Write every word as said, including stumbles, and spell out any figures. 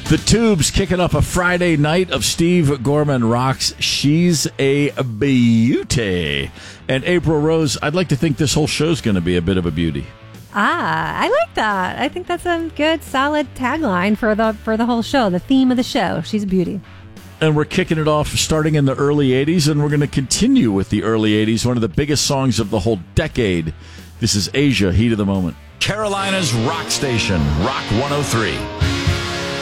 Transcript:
The Tubes kicking off a Friday night of Steve Gorman Rocks. She's a beauty. And April Rose, I'd like to think this whole show's going to be a bit of a beauty. Ah, I like that. I think that's a good, solid tagline for the for the whole show, the theme of the show. She's a beauty. And we're kicking it off starting in the early eighties, and we're going to continue with the early eighties, one of the biggest songs of the whole decade. This is Asia, Heat of the Moment. Carolina's rock station, Rock one oh three.